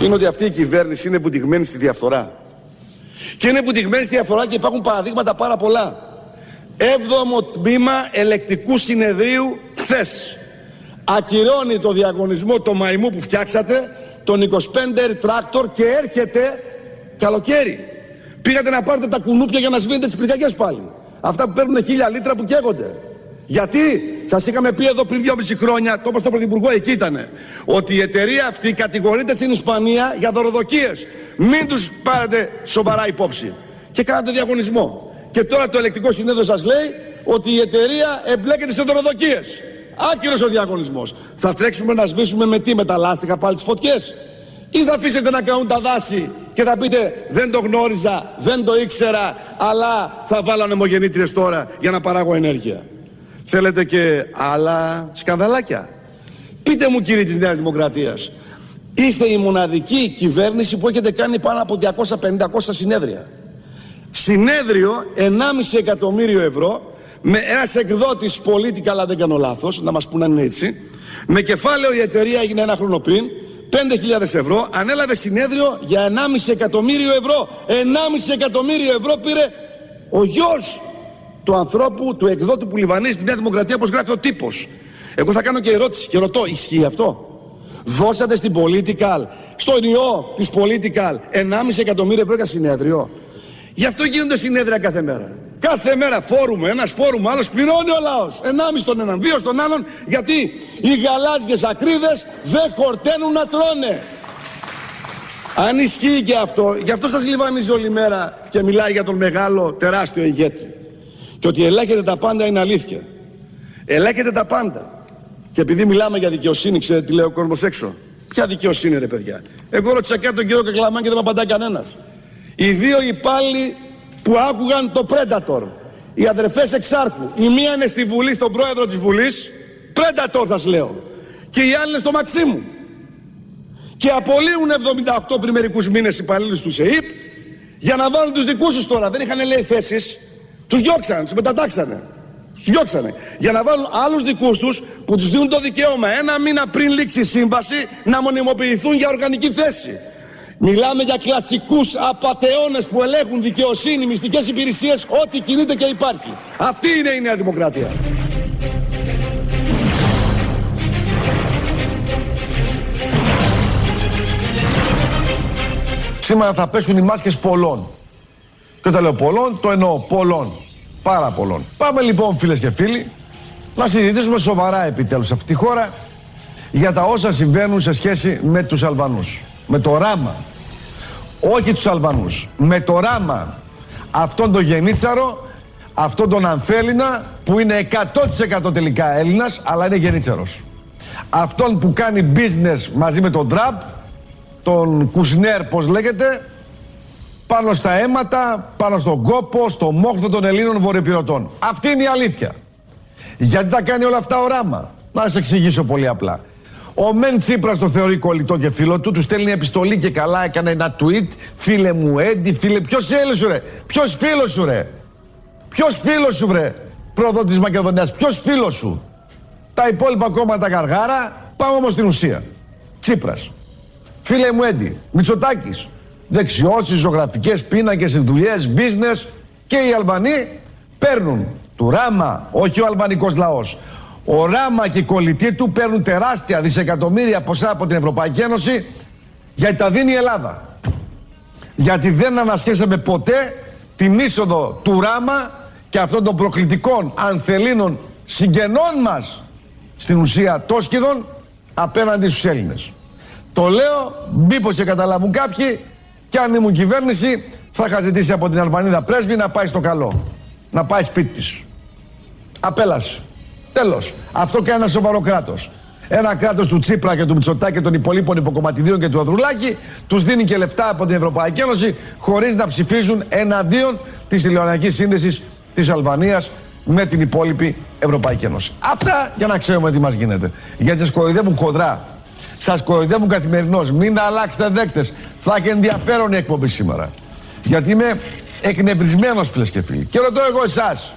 είναι ότι αυτή η κυβέρνηση είναι βουτυγμένη στη διαφθορά. Και είναι βουτυγμένη στη διαφθορά και υπάρχουν παραδείγματα πάρα πολλά. 7ο τμήμα ελεκτικού συνεδρίου χθες ακυρώνει το διαγωνισμό το μαϊμού που φτιάξατε, τον 25 τράκτορ, και έρχεται καλοκαίρι. Πήγατε να πάρετε τα κουνούπια για να σβήνετε τις πυρκαγιές πάλι. Αυτά που παίρνουν 1000 λίτρα που καίγονται. Γιατί σας είχαμε πει εδώ πριν 2,5 χρόνια, το είπα στον Πρωθυπουργό, εκεί ήτανε, ότι η εταιρεία αυτή κατηγορείται στην Ισπανία για δωροδοκίες. Μην τους πάρετε σοβαρά υπόψη. Και κάνατε διαγωνισμό. Και τώρα το ελεκτικό συνέδριο σας λέει ότι η εταιρεία εμπλέκεται σε δωροδοκίες. Άκυρος ο διαγωνισμός. Θα τρέξουμε να σβήσουμε με τι, με τα λάστιχα πάλι τις φωτιές? Ή θα αφήσετε να καούν τα δάση και θα πείτε δεν το γνώριζα, δεν το ήξερα, αλλά θα βάλω ανεμογεννήτριες τώρα για να παράγω ενέργεια? Θέλετε και άλλα σκανδαλάκια? Πείτε μου, κύριοι της Νέας Δημοκρατίας, είστε η μοναδική κυβέρνηση που έχετε κάνει πάνω από 250-200 συνέδρια. Συνέδριο 1,5 εκατομμύριο ευρώ, με ένας εκδότης Political, αλλά δεν κάνω λάθος, να μας πούν αν είναι έτσι, με κεφάλαιο η εταιρεία έγινε ένα χρόνο πριν 5.000 ευρώ, ανέλαβε συνέδριο για 1,5 εκατομμύριο ευρώ. 1,5 εκατομμύριο ευρώ πήρε ο γιος του ανθρώπου, του εκδότη που λιβανίζει στη Νέα Δημοκρατία, όπως γράφει ο τύπος. Εγώ θα κάνω και ερώτηση και ρωτώ, ισχύει αυτό? Δώσατε στην Political, στον ιό της Political, 1,5 εκατομμύριο ευρώ για συνέδριο? Γι' αυτό γίνονται συνέδρια κάθε μέρα. Κάθε μέρα φόρουμ, ένας φόρουμ, άλλος πληρώνει ο λαός. 1,5 τον έναν, 2 στον άλλον, γιατί οι γαλάζιες ακρίδες δεν χορταίνουν να τρώνε. Αν ισχύει και αυτό, γι' αυτό σας λιβανίζει όλη μέρα και μιλάει για τον μεγάλο, τεράστιο ηγέτη. Και ότι ελέγχεται τα πάντα είναι αλήθεια. Ελέγχεται τα πάντα. Και επειδή μιλάμε για δικαιοσύνη, ξέρετε τι λέει ο κόσμος έξω? Ποια δικαιοσύνη, ρε παιδιά? Εγώ ρώτησα και τον κύριο Κακλαμάν και δεν με απαντά κανένας. Οι δύο υπάλληλοι που άκουγαν το Predator, οι αδερφές Εξάρχου, η μία είναι στη Βουλή, στον πρόεδρο της Βουλής, Predator σας λέω, και η άλλη είναι στο Μαξίμου, και απολύουν 78 πριν μερικούς μήνες υπαλλήλους του ΣΕΙΠ για να βάλουν τους δικούς τους τώρα. Δεν είχαν, λέει, θέσεις, τους διώξανε, τους μετατάξανε, τους διώξανε για να βάλουν άλλους δικούς τους που τους δίνουν το δικαίωμα 1 μήνα πριν λήξει η σύμβαση να μονιμοποιηθούν για οργανική θέση. Μιλάμε για κλασικούς απατεώνες που ελέγχουν δικαιοσύνη, μυστικές υπηρεσίες, ό,τι κινείται και υπάρχει. Αυτή είναι η Νέα Δημοκρατία. Σήμερα θα πέσουν οι μάσκες πολλών. Και όταν λέω πολλών, το εννοώ πολλών. Πάρα πολλών. Πάμε λοιπόν, φίλες και φίλοι, να συζητήσουμε σοβαρά επιτέλους σε αυτή τη χώρα για τα όσα συμβαίνουν σε σχέση με τους Αλβανούς. Με το ράμα. Όχι τους Αλβανούς. Με το ράμα. Αυτόν τον γενίτσαρο, αυτόν τον ανθέλινα που είναι 100% τελικά Έλληνας, αλλά είναι γενίτσαρος. Αυτόν που κάνει business μαζί με τον Τραμπ, τον Κουσνέρ, πώς λέγεται, πάνω στα αίματα, πάνω στον κόπο, στο μόχθο των Ελλήνων βορειοπυρωτών. Αυτή είναι η αλήθεια. Γιατί τα κάνει όλα αυτά ο ράμα? Να σας εξηγήσω πολύ απλά. Ο Μεν Τσίπρας το θεωρεί κολλητό και φίλο του, του στέλνει επιστολή και καλά έκανε ένα tweet. Φίλε μου Έντι, φίλε, ποιος έλεγε σου ρε? Ποιος φίλος σου ρε? Ποιος φίλος σου βρε? Πρόοδο της Μακεδονίας, ποιος φίλος σου? Τα υπόλοιπα κόμματα γαργάρα. Πάμε όμως στην ουσία. Τσίπρας, φίλε μου Έντι, Μητσοτάκης, δεξιώσεις, ζωγραφικές, πίνακες, δουλειές, business, και οι Αλβανοί παίρνουν του ράμα, όχι ο αλβανικός λαός. Ο ράμα και οι κολλητοί του παίρνουν τεράστια δισεκατομμύρια ποσά από την Ευρωπαϊκή Ένωση, γιατί τα δίνει η Ελλάδα. Γιατί δεν ανασχέσαμε ποτέ την είσοδο του ράμα και αυτών των προκλητικών ανθελήνων συγγενών μας, στην ουσία τόσκηδων, απέναντι στους Έλληνες. Το λέω, μήπως και καταλάβουν κάποιοι, και αν ήμουν κυβέρνηση θα είχα ζητήσει από την Αλβανίδα πρέσβη να πάει στο καλό. Να πάει σπίτι της. Απέλαση. Τέλος. Αυτό κάνει ένα σοβαρό κράτος. Ένα κράτος του Τσίπρα και του Μητσοτάκη και των υπολείπων υποκομματιδίων και του Ανδρουλάκη τους δίνει και λεφτά από την Ευρωπαϊκή Ένωση χωρίς να ψηφίζουν εναντίον της τηλεοναϊκής σύνδεσης της Αλβανίας με την υπόλοιπη Ευρωπαϊκή Ένωση. Αυτά για να ξέρουμε τι μας γίνεται. Γιατί σας κοροϊδεύουν χοντρά. Σας κοροϊδεύουν καθημερινώς. Μην αλλάξετε δέκτες. Θα έχει ενδιαφέρον η εκπομπή σήμερα. Γιατί είμαι εκνευρισμένος, φίλες και φίλοι. Και ρωτώ εγώ εσάς.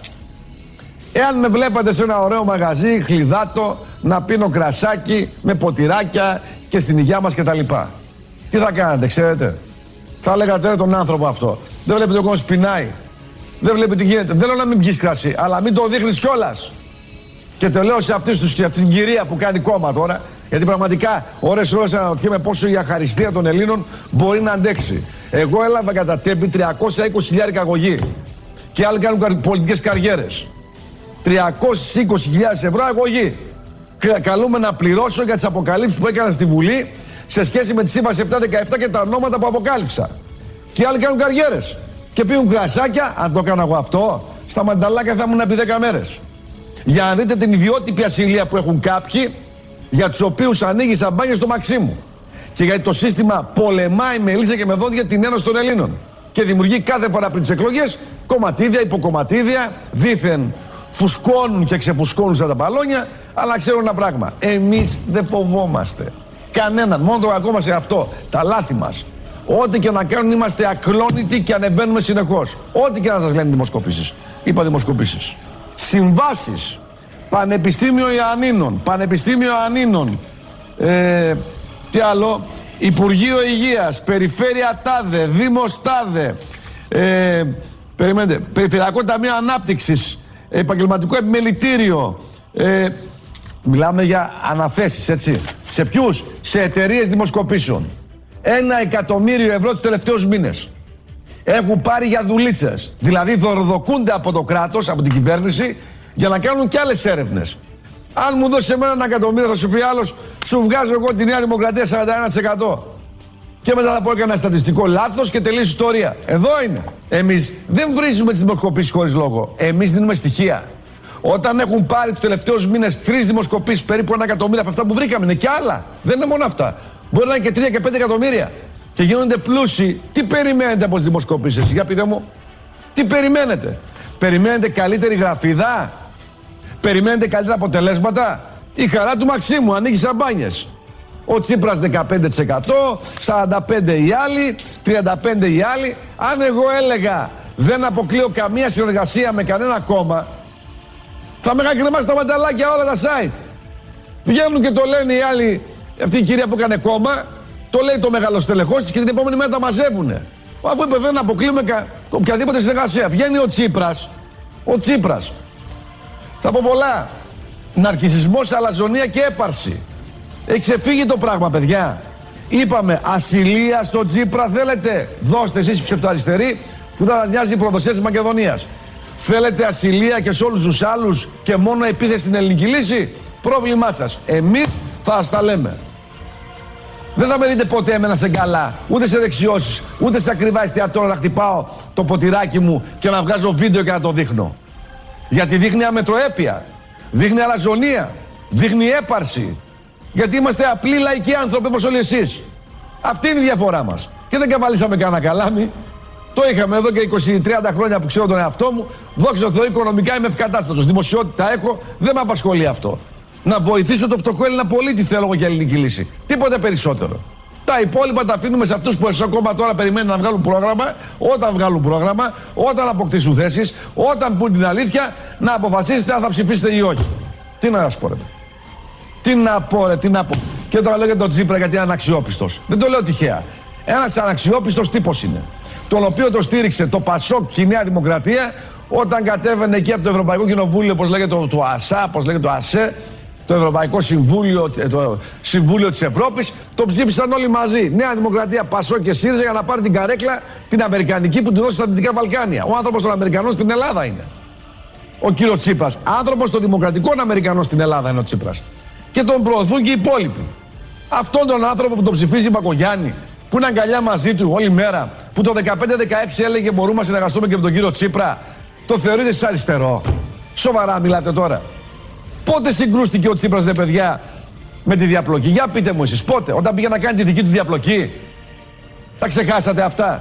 Εάν με βλέπατε σε ένα ωραίο μαγαζί, χλιδάτο, να πίνω κρασάκι με ποτηράκια και στην υγειά μας κτλ. Τι θα κάνετε, ξέρετε? Θα λέγατε τον άνθρωπο αυτό. Δεν βλέπετε ο κόσμος πεινάει. Δεν βλέπετε τι γίνεται. Δεν λέω να μην πιεις κρασί, αλλά μην το δείχνεις κιόλας. Και το λέω σε αυτήν την κυρία που κάνει κόμμα τώρα, γιατί πραγματικά ώρες αναρωτιέμαι πόσο η αχαριστία των Ελλήνων μπορεί να αντέξει. Εγώ έλαβα κατά τέπη 320.000 αγωγή. Και άλλοι κάνουν πολιτικές καριέρες. 320.000 ευρώ αγωγή. Καλούμε να πληρώσω για τις αποκαλύψεις που έκανα στη Βουλή σε σχέση με τη Σύμβαση 717 και τα ονόματα που αποκάλυψα. Και άλλοι κάνουν καριέρες. Και πίνουν κρασάκια. Αν το έκανα εγώ αυτό, στα μανταλάκια θα ήμουν επί 10 μέρες. Για να δείτε την ιδιότυπη ασυλία που έχουν κάποιοι, για τους οποίους ανοίγει σαμπάνια στο Μαξίμου. Και γιατί το σύστημα πολεμάει με λύσια και με δόντια την Ένωση των Ελλήνων. Και δημιουργεί κάθε φορά πριν τις εκλογές κομματίδια, υποκομματίδια, δήθεν φουσκώνουν και ξεφουσκώνουν σαν τα μπαλόνια, αλλά ξέρουν ένα πράγμα. Εμείς δεν φοβόμαστε κανέναν. Μόνο το κακό μας σε αυτό. Τα λάθη μας. Ό,τι και να κάνουν είμαστε ακλόνητοι και ανεβαίνουμε συνεχώς. Ό,τι και να σας λένε δημοσκοπήσεις. Είπα δημοσκοπήσεις. Συμβάσεις. Πανεπιστήμιο Ιωαννίνων. Πανεπιστήμιο Ανίνων. Τι άλλο. Υπουργείο Υγείας. Περιφέρεια Τάδε. Δήμος Τάδε. Περιμένετε. Περιφερειακό Ταμείο Ανάπτυξης. Επαγγελματικό Επιμελητήριο. Μιλάμε για αναθέσεις, έτσι. Σε ποιους? Σε εταιρείες δημοσκοπήσεων. 1.000.000 ευρώ τους τελευταίους μήνες. Έχουν πάρει για δουλίτσες. Δηλαδή δωροδοκούνται από το κράτος, από την κυβέρνηση, για να κάνουν κι άλλες έρευνες. Αν μου δώσει εμένα 1.000.000, θα σου πει άλλος, σου βγάζω εγώ τη Νέα Δημοκρατία 41%. Και μετά θα πω έκανα στατιστικό λάθος και τελείωσε η ιστορία. Εδώ είναι. Εμείς δεν βρίζουμε τις δημοσκοπήσεις χωρίς λόγο. Εμείς δίνουμε στοιχεία. Όταν έχουν πάρει τους τελευταίους μήνες 3 δημοσκοπήσεις, περίπου 1.000.000 από αυτά που βρήκαμε, είναι και άλλα. Δεν είναι μόνο αυτά. Μπορεί να είναι και 3 και 5 εκατομμύρια. Και γίνονται πλούσιοι. Τι περιμένετε από τις δημοσκοπήσεις, για πείτε μου? Τι περιμένετε? Περιμένετε καλύτερη γραφίδα? Περιμένετε καλύτερα αποτελέσματα? Η χαρά του Μαξίμου ανοίγει σαμπάνιες. Ο Τσίπρας 15%, 45% οι άλλοι, 35% οι άλλοι. Αν εγώ έλεγα δεν αποκλείω καμία συνεργασία με κανένα κόμμα, θα με είχα κρεμάσει τα μανταλάκια όλα τα site. Βγαίνουν και το λένε οι άλλοι, αυτή η κυρία που έκανε κόμμα, το λέει το μεγαλοστελεχός της και την επόμενη μέρα τα μαζεύουνε. Αφού είπε δεν αποκλείουμε οποιαδήποτε συνεργασία. Βγαίνει ο Τσίπρας. Θα πω πολλά. Ναρκισσισμός, αλαζονία και έπαρση. Έχει ξεφύγει το πράγμα, παιδιά. Είπαμε ασυλία στο Τσίπρα θέλετε? Δώστε εσείς ψευτοαριστεροί που θα νοιάζει η προδοσία της Μακεδονίας. Θέλετε ασυλία και σε όλους τους άλλους και μόνο επίθεση στην ελληνική λύση? Πρόβλημά σας. Εμείς θα σας τα λέμε. Δεν θα με δείτε ποτέ εμένα σε καλά, ούτε σε δεξιώσεις, ούτε σε ακριβά εστιατόρια να χτυπάω το ποτηράκι μου και να βγάζω βίντεο και να το δείχνω. Γιατί δείχνει αμετροέπεια, δείχνει αλαζονία, δείχνει έπαρση. Γιατί είμαστε απλοί λαϊκοί άνθρωποι όπως όλοι εσείς. Αυτή είναι η διαφορά μας. Και δεν καβαλήσαμε κανένα καλάμι. Το είχαμε εδώ και 20-30 χρόνια που ξέρω τον εαυτό μου. Δόξα τω Θεώ, οικονομικά είμαι ευκατάστατος. Δημοσιότητα έχω, δεν με απασχολεί αυτό. Να βοηθήσω το φτωχό Έλληνα πολίτη θέλω εγώ για ελληνική λύση. Τίποτε περισσότερο. Τα υπόλοιπα τα αφήνουμε σε αυτούς που ακόμα τώρα περιμένουν να βγάλουν πρόγραμμα. Όταν βγάλουν πρόγραμμα, όταν αποκτήσουν θέσεις, όταν πούν την αλήθεια, να αποφασίσετε αν θα ψηφίσετε ή όχι. Τι να σας πω, ρε. Τι να πω. Και όταν λέω για τον Τσίπρα γιατί είναι αναξιόπιστος. Δεν το λέω τυχαία. Ένας αναξιόπιστος τύπος είναι. Τον οποίο το στήριξε το Πασόκ και η Νέα Δημοκρατία όταν κατέβαινε εκεί από το Ευρωπαϊκό Κοινοβούλιο, όπως λέγεται το ΑΣΑ, όπως λέγεται το ΑΣΕ, το Ευρωπαϊκό Συμβούλιο, το Συμβούλιο της Ευρώπης, το ψήφισαν όλοι μαζί. Νέα Δημοκρατία, Πασόκ και ΣΥΡΙΖΑ για να πάρει την καρέκλα την Αμερικανική που την δώσει στα Δυτικά Βαλκάνια. Ο άνθρωπος των Αμερικανών στην Ελλάδα είναι. Ο κύριος Τσίπρας. Άνθρωπος των Δημοκρατικών Αμερικανών στην Ελλάδα είναι ο Τσίπρας. Και τον προωθούν και οι υπόλοιποι. Αυτόν τον άνθρωπο που τον ψηφίζει η Μπακογιάννη, που είναι αγκαλιά μαζί του όλη μέρα, που το 15-16 έλεγε μπορούμε να συνεργαστούμε και με τον κύριο Τσίπρα, το θεωρείτε εσείς αριστερό? Σοβαρά μιλάτε τώρα? Πότε συγκρούστηκε ο Τσίπρας, ρε παιδιά, με τη διαπλοκή? Για πείτε μου εσείς, πότε? Όταν πήγε να κάνει τη δική του διαπλοκή? Τα ξεχάσατε αυτά?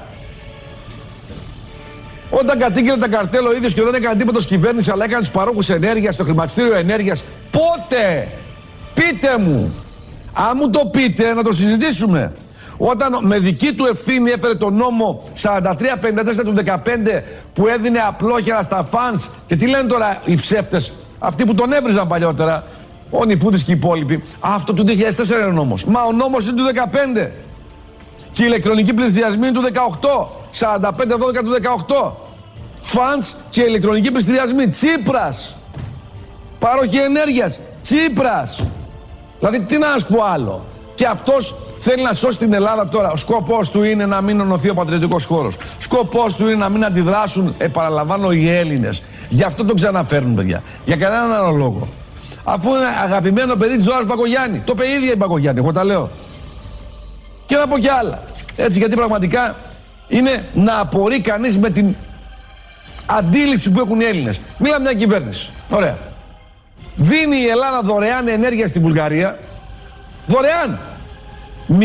Όταν κατήγγειλε τα καρτέλ ο ίδιος και δεν έκανε τίποτα ως κυβέρνηση, αλλά έκανε τους παρόχους ενέργειας, το χρηματιστήριο ενέργειας. Πότε? Πείτε μου. Αν μου το πείτε, να το συζητήσουμε. Όταν με δική του ευθύνη έφερε τον νόμο 4354 του 15 που έδινε απλόχερα στα φανς. Και τι λένε τώρα οι ψεύτες, αυτοί που τον έβριζαν παλιότερα, ο Νιφούδης και οι υπόλοιποι? Αυτό του 2004 είναι ο νόμος. Μα ο νόμος είναι του 15. Και οι ηλεκτρονικοί πληστηριασμοί είναι του 18. 45-12 του 18. Φαντς και ηλεκτρονικοί πληστηριασμοί. Τσίπρας. Πάροχη ενέργειας. Τσίπρας. Δηλαδή τι να σου πω άλλο. Και αυτός θέλει να σώσει την Ελλάδα τώρα. Ο σκοπός του είναι να μην ενωθεί ο πατριωτικός χώρος. Σκοπός του είναι να μην αντιδράσουν, επαναλαμβάνω, οι Έλληνες. Γι' αυτό τον ξαναφέρνουν, παιδιά. Για κανέναν άλλο λόγο. Αφού είναι αγαπημένο παιδί της Ζώρας Μπακογιάννη. Το είπε η ίδια η Μπακογιάννη, εγώ τα λέω. Και να πω κι άλλα. Έτσι, γιατί πραγματικά είναι να απορεί κανείς με την αντίληψη που έχουν οι Έλληνες. Μιλάμε μια κυβέρνηση. Ωραία. Δίνει η Ελλάδα δωρεάν ενέργεια στη Βουλγαρία. Δωρεάν. 0.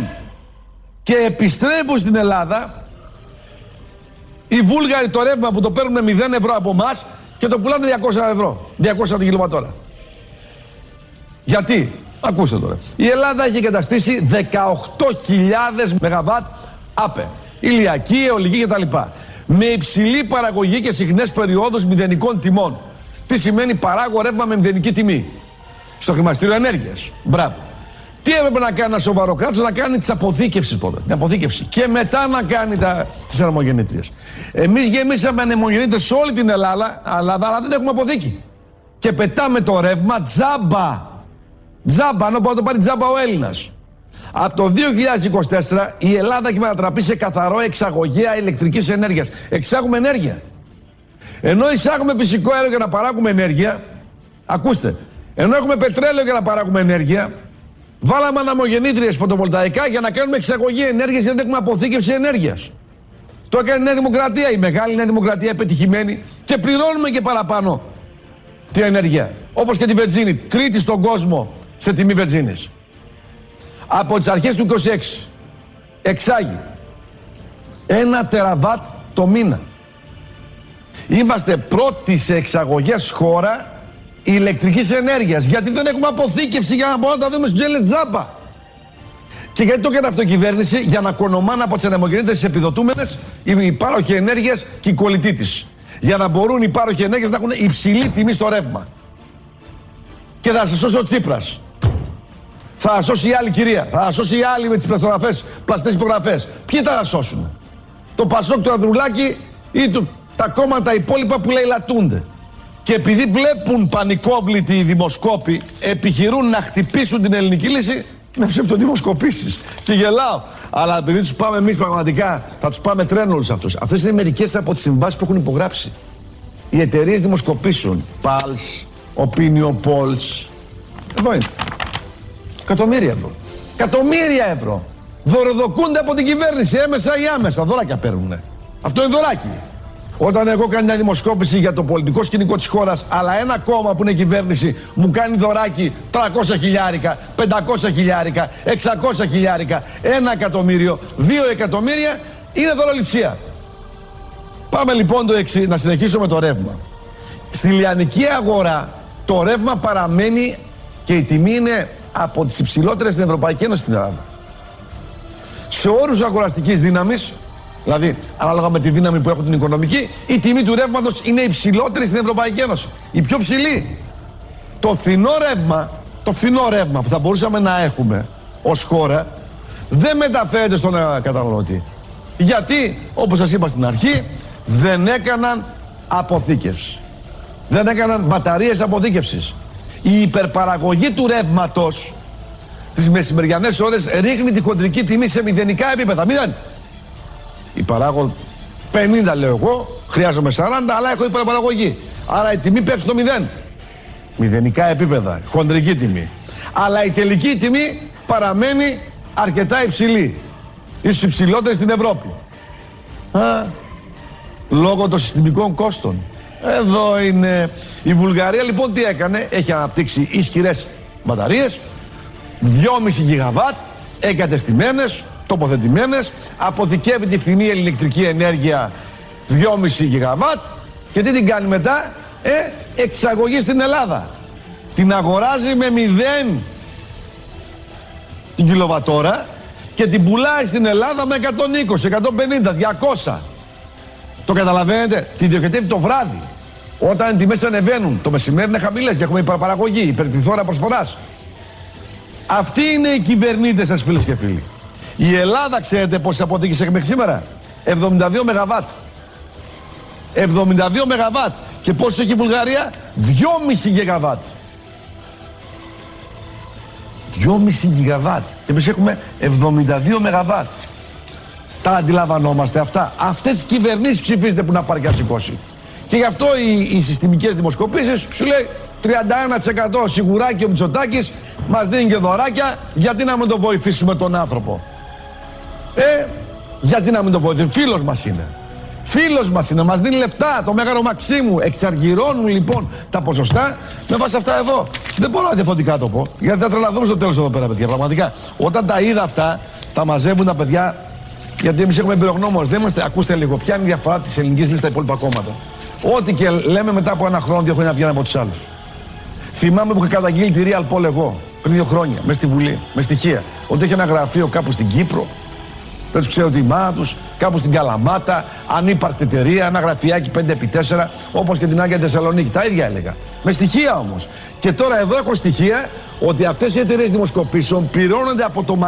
Και επιστρέφουν στην Ελλάδα οι Βούλγαροι το ρεύμα που το παίρνουν 0 ευρώ από εμάς και το πουλάνε 200 ευρώ. 200 την κιλοβατόρα. Γιατί? Ακούστε τώρα. Η Ελλάδα έχει εγκαταστήσει 18.000 ΜΒ ΑΠΕ. Ηλιακή, αιωλική κτλ. Με υψηλή παραγωγή και συχνές περιόδους μηδενικών τιμών. Τι σημαίνει παράγω ρεύμα με μηδενική τιμή? Στο χρηματιστήριο ενέργειας. Μπράβο. Τι έπρεπε να κάνει ένα σοβαρό κράτος? Να κάνει τις αποθήκευσεις πρώτα. Την αποθήκευση. Και μετά να κάνει τις ανεμογεννήτριες. Εμείς γεμίσαμε ανεμογεννήτριες σε όλη την Ελλάδα, αλλά δεν έχουμε αποθήκη. Και πετάμε το ρεύμα τζάμπα. Τζάμπα, ενώ μπορεί να το πάρει τζάμπα ο Έλληνας. Από το 2024 η Ελλάδα έχει μετατραπεί σε καθαρό εξαγωγέα ηλεκτρικής ενέργειας. Εξάγουμε ενέργεια. Ενώ εισάγουμε φυσικό αέριο για να παράγουμε ενέργεια, ακούστε, ενώ έχουμε πετρέλαιο για να παράγουμε ενέργεια, βάλαμε ανεμογεννήτριες φωτοβολταϊκά για να κάνουμε εξαγωγή ενέργειας, γιατί έχουμε αποθήκευση ενέργειας. Το έκανε η Νέα Δημοκρατία, η μεγάλη Νέα Δημοκρατία πετυχημένη, και πληρώνουμε και παραπάνω την ενέργεια. Όπως και τη βενζίνη, τρίτη στον κόσμο σε τιμή βενζίνης. Από τις αρχές του 26 εξάγει 1 τεραβάτ το μήνα. Είμαστε πρώτοι σε εξαγωγές χώρα ηλεκτρικής ενέργειας. Γιατί δεν έχουμε αποθήκευση για να μπορούμε να τα δούμε στους τζέλες τζάμπα. Και γιατί το έκανε αυτό η κυβέρνηση? Για να κονομάνε από τις ανεμογεννήτριες τις επιδοτούμενες οι πάροχοι ενέργειας και οι κολλητοί της. Για να μπορούν οι πάροχοι ενέργειας να έχουν υψηλή τιμή στο ρεύμα. Και θα σας σώσει ο Τσίπρας. Θα σώσει η άλλη κυρία. Θα σώσει η άλλη με τις πλαστές υπογραφές. Ποιοι θα σώσουν? Το Πασόκ του Ανδρουλάκη ή τα κόμματα υπόλοιπα που λαιλατούνται? Και επειδή βλέπουν πανικόβλητοι οι δημοσκόποι, επιχειρούν να χτυπήσουν την ελληνική λύση με ψευτοδημοσκοπήσεις. Και γελάω. Αλλά επειδή τους πάμε εμείς πραγματικά, θα τους πάμε τρένο όλους αυτούς. Αυτές είναι μερικές από τις συμβάσεις που έχουν υπογράψει οι εταιρείες δημοσκοπήσεων. Pulse, Opinion Polls. Εδώ είναι. Εκατομμύρια ευρώ. Εκατομμύρια ευρώ. Δωροδοκούνται από την κυβέρνηση, έμεσα ή άμεσα. Δωράκια παίρνουνε. Αυτό είναι δωράκι. Όταν εγώ κάνω μια δημοσκόπηση για το πολιτικό σκηνικό της χώρας, αλλά ένα κόμμα που είναι κυβέρνηση μου κάνει δωράκι 300 χιλιάρικα, 500 χιλιάρικα, 600 χιλιάρικα, 1 εκατομμύριο, 2 εκατομμύρια, είναι δωροληψία. Πάμε λοιπόν το εξή, να συνεχίσω με το ρεύμα. Στη λιανική αγορά το ρεύμα παραμένει και η τιμή είναι από τις υψηλότερες στην Ευρωπαϊκή Ένωση στην Ελλάδα. Σε όρους αγοραστικής δύναμης, δηλαδή ανάλογα με τη δύναμη που έχουν την οικονομική, η τιμή του ρεύματος είναι υψηλότερη στην Ευρωπαϊκή Ένωση. Η πιο ψηλή. Το φθηνό ρεύμα που θα μπορούσαμε να έχουμε ως χώρα δεν μεταφέρεται στον καταναλωτή. Γιατί, όπως σας είπα στην αρχή, δεν έκαναν αποθήκευση. Δεν έκαναν μπαταρίες αποθήκευσης. Η υπερπαραγωγή του ρεύματος τις μεσημεριανές ώρες ρίχνει τη χοντρική τιμή σε μηδενικά επίπεδα. Μηδέν. Παράγω 50 λέω εγώ, χρειάζομαι 40, αλλά έχω υπερπαραγωγή. Άρα η τιμή πέφτει στο 0. Μηδενικά επίπεδα, χοντρική τιμή. Αλλά η τελική τιμή παραμένει αρκετά υψηλή. Ίσως υψηλότερη στην Ευρώπη. Λόγω των συστημικών κόστων. Εδώ είναι. Η Βουλγαρία λοιπόν τι έκανε? Έχει αναπτύξει ισχυρές μπαταρίες, 2,5 γιγαβάτ, εγκατεστημένες, τοποθετημένες, αποθηκεύει τη φθηνή ηλεκτρική ενέργεια 2,5 γιγαβάτ και τι την κάνει μετά? Εξαγωγή στην Ελλάδα. Την αγοράζει με 0 την κιλοβατόρα και την πουλάει στην Ελλάδα με 120, 150, 200. Το καταλαβαίνετε? Την διοχετεύει το βράδυ. Όταν οι τιμές ανεβαίνουν, το μεσημέρι είναι χαμηλές και έχουμε υπερπαραγωγή, υπερπληθώρα προσφοράς. Αυτοί είναι οι κυβερνήτες σας, φίλες και φίλοι. Η Ελλάδα, ξέρετε πόσες αποθήκες έχει μέχρι σήμερα? 72 ΜΒ. 72 ΜΒ. Και πόσες έχει η Βουλγαρία? 2,5 ΓΒ. 2,5 ΓΒ. Και εμείς έχουμε 72 ΜΒ. Τα αντιλαμβανόμαστε αυτά? Αυτές οι κυβερνήσεις ψηφίζετε που να πάρει και να σηκώσει. Και γι' αυτό οι συστημικές δημοσκοπήσεις σου λέει 31% σιγουράκι ο Μητσοτάκης, μας δίνει και δωράκια, γιατί να μην το βοηθήσουμε τον άνθρωπο? Γιατί να μην το βοηθήσουμε? Φίλος μας είναι. Φίλος μας είναι, μας δίνει λεφτά, το Μέγαρο Μαξίμου. Εξαργυρώνουν λοιπόν τα ποσοστά με βάση αυτά εδώ. Δεν μπορώ να διαφορετικά το πω, γιατί θα τρελαθούμε στο τέλος εδώ πέρα, παιδιά. Πραγματικά. Όταν τα είδα αυτά, τα μαζεύουν τα παιδιά, γιατί εμείς έχουμε εμπειρογνώμονες. Δεν είμαστε, ακούστε λίγο, ποια είναι η διαφορά της ελληνικής λίστας στα υπόλοιπα κόμματα. Ό,τι και λέμε μετά από 1 χρόνο, 2 χρόνια βγαίνουν από τους άλλους. Θυμάμαι που είχα καταγγείλει τη Real Pol εγώ πριν 2 χρόνια, μέσα στη Βουλή, με στοιχεία. Ότι έχει ένα γραφείο κάπου στην Κύπρο, δεν τους ξέρω τη μάνα τους, κάπου στην Καλαμάτα, ανύπαρκτη εταιρεία, ένα γραφιάκι 5x4, όπως και την Άγια Θεσσαλονίκη. Τα ίδια έλεγα. Με στοιχεία όμως. Και τώρα εδώ έχω στοιχεία ότι αυτές οι εταιρείες δημοσκοπήσεων πληρώνονται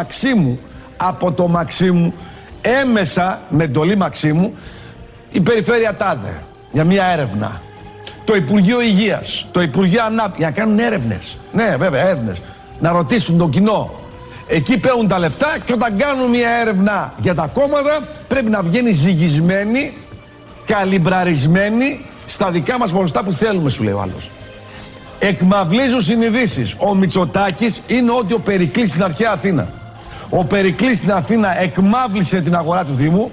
από το Μαξίμου, έμεσα με εντολή Μαξίμου, η Περιφέρεια Τάδε, για μια έρευνα. Το Υπουργείο Υγείας, το Υπουργείο Ανάπτυξης, για να κάνουν έρευνες. Ναι, βέβαια, έρευνες. Να ρωτήσουν το κοινό. Εκεί παίρνουν τα λεφτά και όταν κάνουν μια έρευνα για τα κόμματα πρέπει να βγαίνει ζυγισμένη, καλυμπραρισμένη στα δικά μας ποσοστά που θέλουμε, σου λέει ο άλλος. Εκμαυλίζουν συνειδήσεις. Ο Μητσοτάκης είναι ότι ο Περικλής στην αρχαία Αθήνα. Ο Περικλής στην Αθήνα εκμάβλησε την αγορά του Δήμου,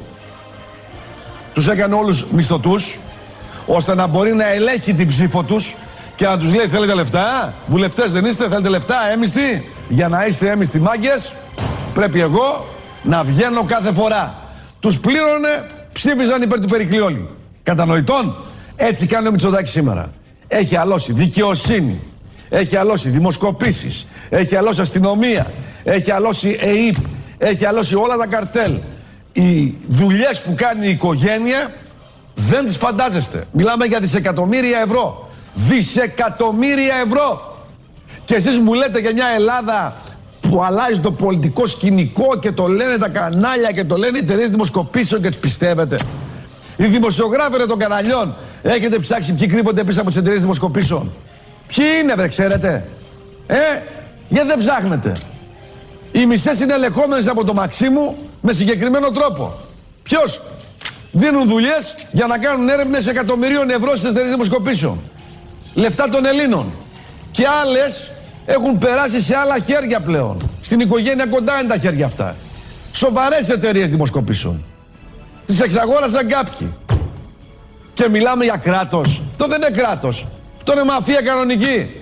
τους έκανε όλους μισθωτούς, ώστε να μπορεί να ελέγχει την ψήφο τους και να τους λέει: θέλετε λεφτά, βουλευτές δεν είστε, θέλετε λεφτά, έμιστοι? Για να είστε έμιστοι μάγκες, πρέπει εγώ να βγαίνω κάθε φορά. Τους πλήρωνε, ψήφιζαν υπέρ του Περικλή όλοι. Κατανοητόν? Έτσι κάνει ο Μητσοτάκης σήμερα. Έχει αλώσει δικαιοσύνη, έχει αλώσει δημοσκοπήσεις, έχει αλώσει αστυνομία, έχει αλώσει ΕΥΠ, έχει αλώσει όλα τα καρτέλ. Οι δουλειές που κάνει η οικογένεια δεν τις φαντάζεστε. Μιλάμε για δισεκατομμύρια ευρώ. Δισεκατομμύρια ευρώ. Και εσείς μου λέτε για μια Ελλάδα που αλλάζει το πολιτικό σκηνικό και το λένε τα κανάλια και το λένε οι εταιρείες δημοσκοπήσεων και τις πιστεύετε? Οι δημοσιογράφοι των καναλιών, έχετε ψάξει ποιοι κρύβονται πίσω από τις εταιρείες δημοσκοπήσεων? Ποιοι είναι, δεν ξέρετε? Γιατί δεν ψάχνετε? Οι μισές είναι ελεγχόμενες από το Μαξίμου με συγκεκριμένο τρόπο. Ποιος? Δίνουν δουλειές για να κάνουν έρευνες εκατομμυρίων ευρώ στις εταιρείες δημοσκοπήσεων. Λεφτά των Ελλήνων. Και άλλες έχουν περάσει σε άλλα χέρια πλέον. Στην οικογένεια κοντά είναι τα χέρια αυτά. Σοβαρές εταιρείες δημοσκοπήσεων. Τις εξαγόρασαν κάποιοι. Και μιλάμε για κράτος. Αυτό δεν είναι κράτος. Αυτό είναι μαφία κανονική.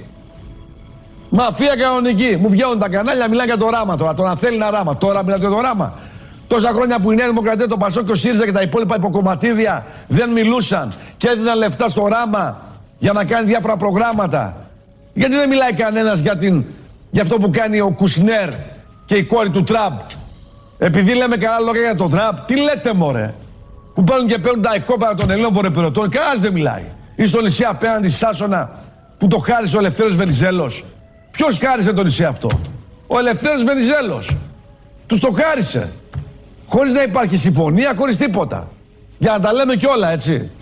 Μαφία κανονική. Μου βγαίνουν τα κανάλια, μιλάνε για το ράμα τώρα. Τώρα θέλει ένα ράμα. Τώρα μιλάτε για το ράμα. Τόσα χρόνια που η Νέα Δημοκρατία, το Πασόκ και ο ΣΥΡΙΖΑ και τα υπόλοιπα υποκομματίδια δεν μιλούσαν και έδιναν λεφτά στο ράμα για να κάνει διάφορα προγράμματα. Γιατί δεν μιλάει κανένας για αυτό που κάνει ο Κουσνέρ και η κόρη του Τραμπ? Επειδή λέμε καλά λόγια για τον Τραμπ, τι λέτε μωρέ? Που παίρνουν και παίρνουν τα οικόπεδα των Ελλήνων βορειοπυρωτών, κανένας δεν μιλάει. Ή στο νησί απέναντι στη Σάσονα που το χάρισε ο Ελευθέρος Βενιζέλος. Ποιος χάρισε το νησί αυτό? Ο Ελευθέρος Βενιζέλος. Τους το χάρισε. Χωρίς να υπάρχει συμφωνία, χωρίς τίποτα. Για να τα λέμε κιόλα, έτσι.